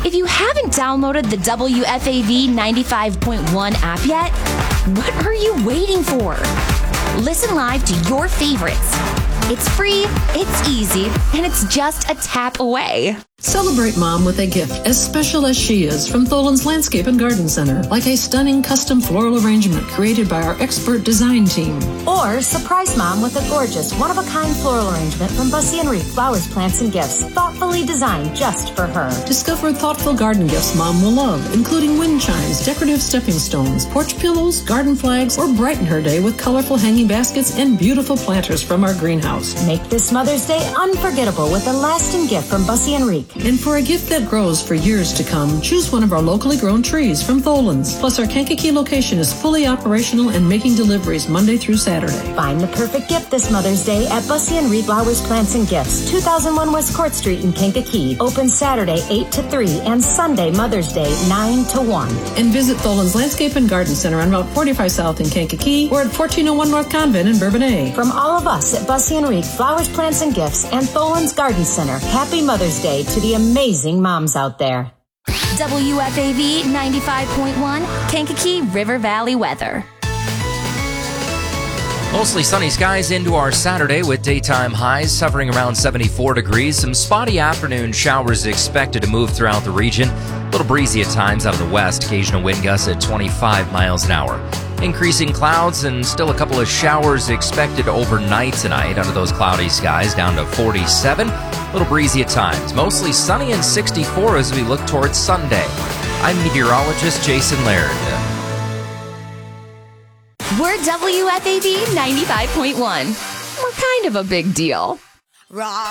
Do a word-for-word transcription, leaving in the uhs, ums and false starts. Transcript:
If you haven't downloaded the W F A V ninety-five point one app yet, what are you waiting for? Listen live to your favorites. It's free, it's easy, and it's just a tap away. Celebrate Mom with a gift as special as she is from Tholen's Landscape and Garden Center, like a stunning custom floral arrangement created by our expert design team. Or surprise Mom with a gorgeous one-of-a-kind floral arrangement from Bussy and Reed Flowers, Plants, and Gifts, thoughtfully designed just for her. Discover thoughtful garden gifts Mom will love, including wind chimes, decorative stepping stones, porch pillows, garden flags, or brighten her day with colorful hanging baskets and beautiful planters from our greenhouse. Make this Mother's Day unforgettable with a lasting gift from Bussy and Reed. And for a gift that grows for years to come, choose one of our locally grown trees from Tholen's. Plus, our Kankakee location is fully operational and making deliveries Monday through Saturday. Find the perfect gift this Mother's Day at Bussy and Reed Flowers, Plants, and Gifts, two thousand one West Court Street in Kankakee. Open Saturday eight to three and Sunday Mother's Day nine to one. And visit Tholen's Landscape and Garden Center on Route forty-five South in Kankakee or at fourteen oh one North Convent in Bourbonnais. From all of us at Bussy and Reed Flowers, Plants, and Gifts and Tholen's Garden Center, happy Mother's Day to the amazing moms out there. W F A V ninety-five point one, Kankakee River Valley weather. Mostly sunny skies into our Saturday with daytime highs hovering around seventy-four degrees. Some spotty afternoon showers expected to move throughout the region. A little breezy at times out of the west. Occasional wind gusts at twenty-five miles an hour. Increasing clouds and still a couple of showers expected overnight tonight under those cloudy skies down to forty-seven. A little breezy at times. Mostly sunny and sixty-four as we look towards Sunday. I'm meteorologist Jason Laird. We're W F A V ninety-five point one. We're kind of a big deal.